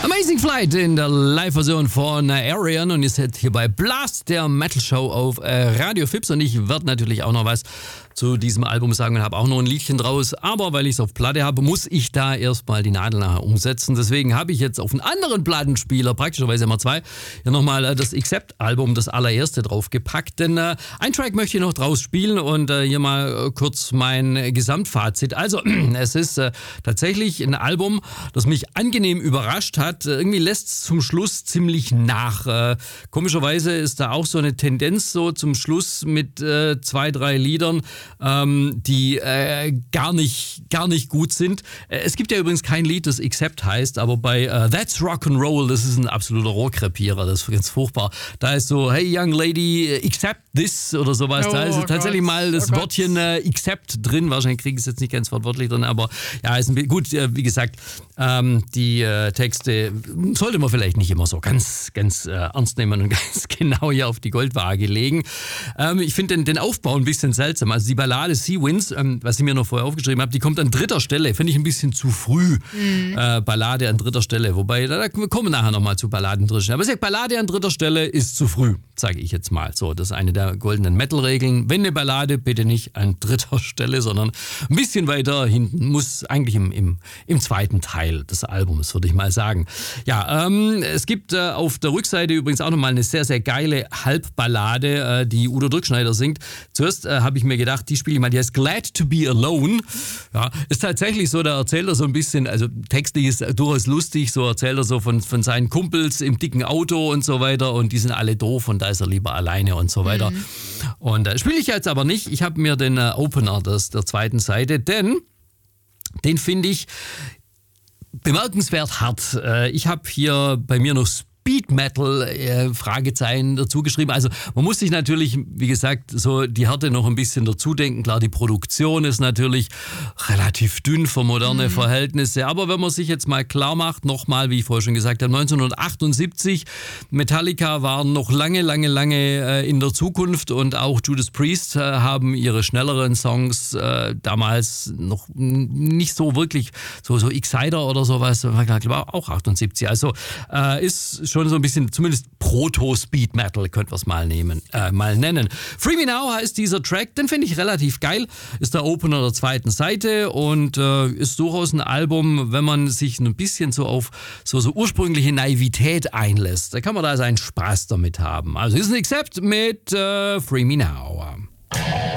Amazing Flight in der Live-Version von Arian und ihr seid hier bei Blast, der Metal-Show auf Radio Fips und ich werde natürlich auch noch was zu diesem Album sagen und habe auch noch ein Liedchen draus, aber weil ich es auf Platte habe, muss ich da erstmal die Nadel nachher umsetzen. Deswegen habe ich jetzt auf einen anderen Plattenspieler, praktischerweise immer zwei, hier nochmal das Accept-Album, das allererste draufgepackt, denn ein Track möchte ich noch draus spielen und hier mal kurz mein Gesamtfazit. Also, es ist tatsächlich ein Album, das mich angenehm überrascht hat. Irgendwie lässt es zum Schluss ziemlich nach. Komischerweise ist da auch so eine Tendenz so zum Schluss mit 2, 3 Liedern, die gar nicht gut sind. Es gibt ja übrigens kein Lied, das Accept heißt, aber bei That's Rock'n'Roll, das ist ein absoluter Rohrkrepierer, das ist ganz furchtbar. Da ist so, hey young lady, accept this oder sowas. Da ist tatsächlich mal das Wörtchen accept drin. Wahrscheinlich kriege ich es jetzt nicht ganz wortwörtlich drin, aber ja, ist gut, wie gesagt, die Texte sollte man vielleicht nicht immer so ganz ernst nehmen und ganz genau hier auf die Goldwaage legen. Ich finde den Aufbau ein bisschen seltsam. Also die Ballade Sea Winds, was ich mir noch vorher aufgeschrieben habe, die kommt an 3. Stelle. Finde ich ein bisschen zu früh. Ballade an 3. Stelle. Wobei, da kommen wir nachher nochmal zu Balladen 3. Stelle. Aber ich sage, Ballade an 3. Stelle ist zu früh, sage ich jetzt mal. So, das ist eine der goldenen Metal-Regeln. Wenn eine Ballade, bitte nicht an 3. Stelle, sondern ein bisschen weiter hinten. Muss eigentlich im zweiten Teil des Albums, würde ich mal sagen. Ja, es gibt auf der Rückseite übrigens auch nochmal eine sehr, sehr geile Halbballade, die Udo Dirkschneider singt. Zuerst habe ich mir gedacht, die spiele ich mal, die heißt Glad to be Alone. Ja, ist tatsächlich so, da erzählt er so ein bisschen, also textlich ist durchaus lustig, so erzählt er so von seinen Kumpels im dicken Auto und so weiter und die sind alle doof und da ist er lieber alleine und so weiter. Und spiele ich jetzt aber nicht. Ich habe mir den Opener der zweiten Seite, denn den finde ich bemerkenswert hart. Ich habe hier bei mir noch Speed Metal Fragezeichen dazu geschrieben. Also man muss sich natürlich, wie gesagt, so die Härte noch ein bisschen dazu denken. Klar, die Produktion ist natürlich relativ dünn für moderne Verhältnisse. Aber wenn man sich jetzt mal klar macht, nochmal, wie ich vorher schon gesagt habe, 1978, Metallica waren noch lange in der Zukunft und auch Judas Priest haben ihre schnelleren Songs damals noch nicht so wirklich, so Exciter oder sowas, ich glaube auch 78. Also ist schon so ein bisschen, zumindest Proto-Speed-Metal, könnte man es mal nennen. Free Me Now heißt dieser Track, den finde ich relativ geil, ist der Opener der zweiten Seite und ist durchaus ein Album, wenn man sich ein bisschen so auf so ursprüngliche Naivität einlässt, da kann man da seinen Spaß damit haben. Also ist ein Accept mit Free Me Now.